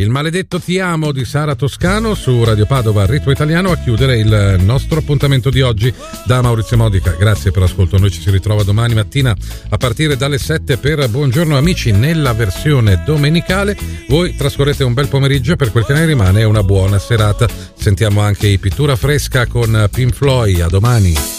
Il maledetto Ti amo di Sara Toscano su Radio Padova Ritmo Italiano a chiudere il nostro appuntamento di oggi. Da Maurizio Modica, grazie per l'ascolto. Noi ci si ritrova domani mattina a partire dalle 7 per Buongiorno Amici nella versione domenicale. Voi trascorrete un bel pomeriggio, per quel che ne rimane una buona serata. Sentiamo anche i Pittura Fresca con Pink Floyd. A domani.